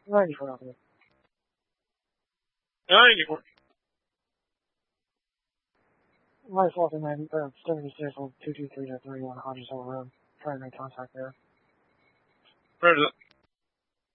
94 out there. 94. My fault, 76 on 223-31 Hodges Hill Road. Trying to make contact there. Where is it?